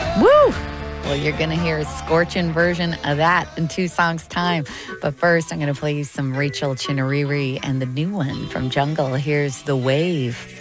Woo! Well, you're going to hear a scorching version of that in 2 songs' time. But first, I'm going to play you some Rachel Chinariri and the new one from Jungle. Here's The Wave.